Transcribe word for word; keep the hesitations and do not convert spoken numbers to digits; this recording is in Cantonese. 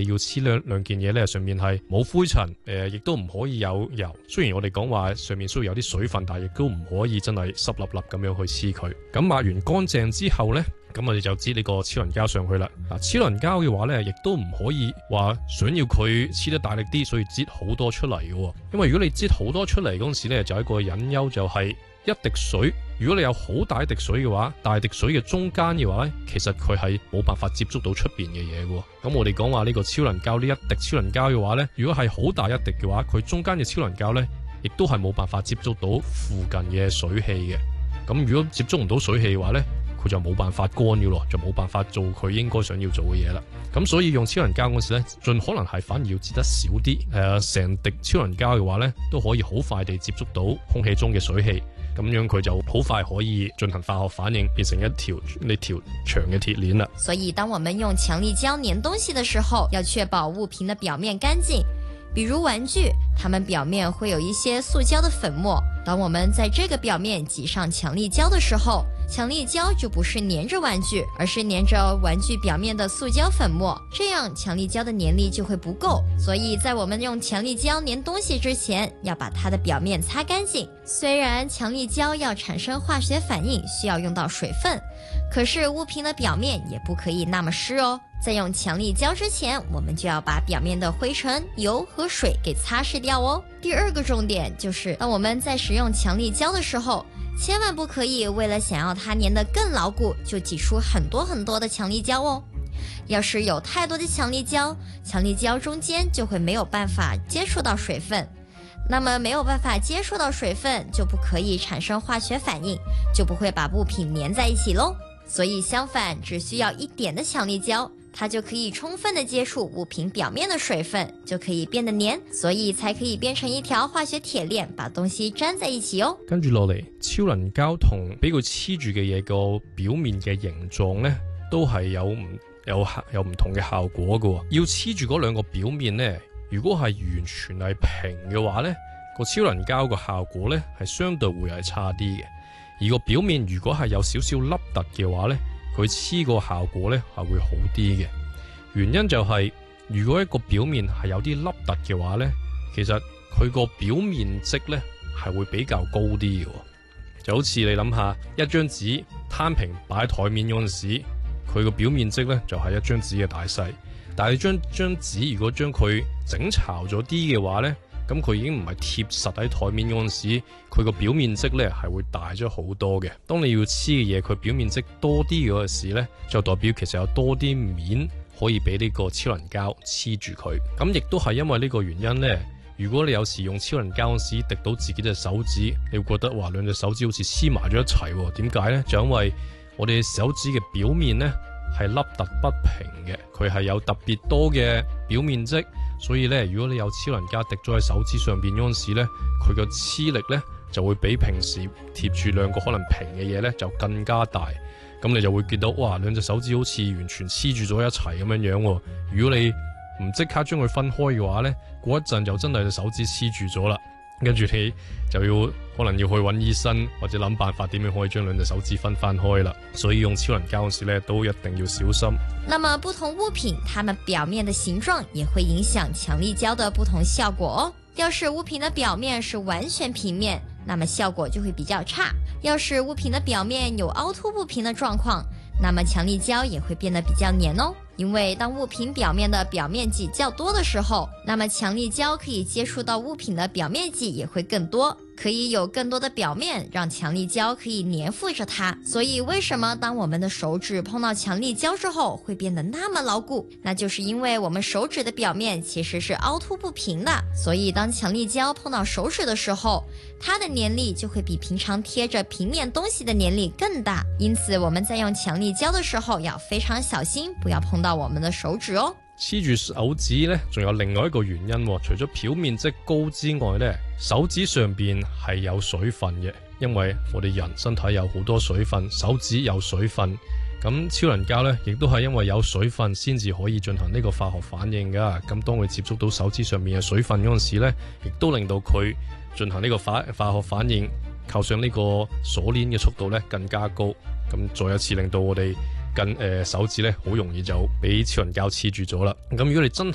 要黐兩兩件嘢呢，上面係冇灰塵，誒亦都唔可以有油。雖然我哋講話上面需要有啲水分，但係亦都唔可以真係濕立立咁樣去黐佢。咁抹完乾淨之後呢，咁我哋就擠呢個超能膠上去啦。嗱，超能膠嘅話呢，亦都唔可以話想要佢黐得大力啲，所以擠好多出嚟嘅。因為如果你擠好多出嚟嗰陣時呢，就有一個隱憂，就係一滴水。如果你有好大一滴水嘅話，大滴水嘅中間嘅話呢，其實佢係冇辦法接觸到出邊嘅嘢嘅。咁我哋講話呢個超能膠呢一滴超能膠嘅話呢，如果係好大一滴嘅話，佢中間嘅超能膠呢，亦都係冇辦法接觸到附近嘅水氣嘅。咁如果接觸唔到水氣嘅話呢，佢就冇辦法乾嘅咯，就冇辦法做佢應該想要做嘅嘢啦。咁所以用超能膠嗰時咧，盡可能係反而要擠得少啲。誒、呃，成滴超能膠嘅話咧，都可以好快地接觸到空氣中嘅水氣，咁樣佢就好快可以進行化學反應，變成一條呢條長嘅鐵鏈啦。 所以，當我們用強力膠粘東西的時候，要確保物品的表面乾淨。比如玩具，它們表面會有一些塑膠的粉末。當我們在這個表面擠上強力膠的時候，強力膠就不是粘着玩具，而是粘着玩具表面的塑膠粉末，這樣強力膠的粘力就會不夠。所以在我們用強力膠粘東西之前，要把它的表面擦乾淨。雖然強力膠要產生化學反應需要用到水分，可是物品的表面也不可以那麼濕哦。在用強力膠之前，我們就要把表面的灰塵、油和水給擦拭掉哦。第二個重點就是，當我們在使用強力膠的時候，千萬不可以為了想要它粘得更牢固，就擠出很多很多的強力膠哦。要是有太多的強力膠，強力膠中間就會沒有辦法接觸到水分，那麼沒有辦法接觸到水分，就不可以產生化學反應，就不會把物品粘在一起咯。所以相反，只需要一點的強力膠，它就可以充分的接觸物品表面的水分，就可以變得黏，所以才可以變成一條化學鐵鏈，把東西粘在一起哦。 跟住落嚟，超能膠同俾佢黐住嘅嘢個表面嘅形狀呢，都係有唔有有唔同嘅效果嘅。要黐住嗰兩個表面呢，如果係完全係平嘅話呢，個超能膠個效果呢係相對會係差啲嘅。而個表面如果係有少少凹凸嘅話呢，佢黐個效果呢係會好啲嘅。原因就係、是、如果一個表面係有啲凹凸嘅話呢，其實佢個表面積呢係會比較高啲嘅。就好似你諗下，一張紙攤平擺喺台面嗰陣時，佢個表面積呢就係一張紙嘅大細。但係你將張紙如果將佢整巢咗啲嘅話呢，咁佢已經唔係貼實喺台面嗰陣時，佢個表面積呢係會大咗好多嘅。當你要黐嘅嘢，佢表面積多啲嗰陣時呢，就代表其實有多啲面可以俾呢個超能膠黐住佢。咁亦都係因為呢個原因呢，如果你有時用超能膠嗰時滴到自己隻手指，你會覺得哇，兩隻手指好似黐埋咗一齊喎。點解呢？就因為我哋手指嘅表面呢係凹凸不平嘅，佢係有特別多嘅表面積。所以咧，如果你有超能膠滴咗喺手指上邊嗰陣時咧，佢個黐力咧就會比平時貼住兩個可能平嘅嘢咧就更加大。咁你就會見到哇，兩隻手指好似完全黐住咗一齊咁樣樣喎。如果你唔即刻將佢分開嘅話咧，過一陣就真係隻手指黐住咗啦。跟住你就要可能要去揾醫生，或者諗辦法點樣可以將兩隻手指分翻開啦。所以用超能膠嗰時咧都一定要小心。 那麼不同物品，它們表面的形狀也會影響強力膠的不同效果哦。要是物品的表面是完全平面，那麼效果就會比較差。要是物品的表面有凹凸不平的狀況，那麼強力膠也會變得比較黏哦。因為當物品表面的表面積較多的時候，那麼強力膠可以接觸到物品的表面積也會更多，可以有更多的表面讓強力膠可以黏附着它。所以為什麼當我們的手指碰到強力膠之後會變得那麼牢固？那就是因為我們手指的表面其實是凹凸不平的，所以當強力膠碰到手指的時候，它的黏力就會比平常貼着平面東西的黏力更大。因此我們在用強力膠的時候要非常小心，不要碰到到我們的手指哦。 黐住手指呢，仲有另外一個原因，除咗表面積高之外呢，手指上邊係有水分嘅，因為我哋人身體有好多水分，手指有水分，咁超能膠呢，亦都係因為有水分先至可以進行呢個化學反應噶。咁當佢接觸到手指上面嘅水分嗰陣時呢，亦都令到佢進行呢個化化學反應，扣上呢個鎖鏈嘅速度呢更加高。咁再一次令到我哋跟誒、呃、手指咧，好容易就俾超能膠黐住咗啦。咁如果你真係